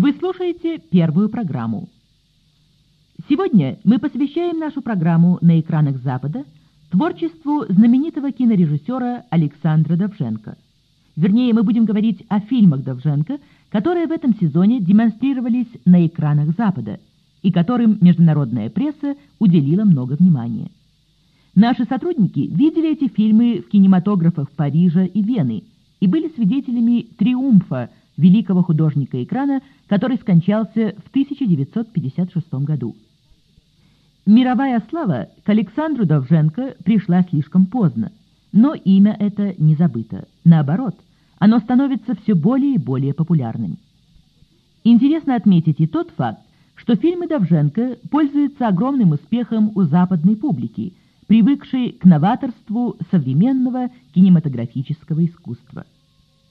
Вы слушаете первую программу. Сегодня мы посвящаем нашу программу «На экранах Запада» творчеству знаменитого кинорежиссера Александра Довженко. Вернее, мы будем говорить о фильмах Довженко, которые в этом сезоне демонстрировались на экранах Запада и которым международная пресса уделила много внимания. Наши сотрудники видели эти фильмы в кинематографах Парижа и Вены и были свидетелями триумфа великого художника экрана, который скончался в 1956 году. Мировая слава к Александру Довженко пришла слишком поздно, но имя это не забыто. Наоборот, оно становится все более и более популярным. Интересно отметить и тот факт, что фильмы Довженко пользуются огромным успехом у западной публики, привыкшей к новаторству современного кинематографического искусства.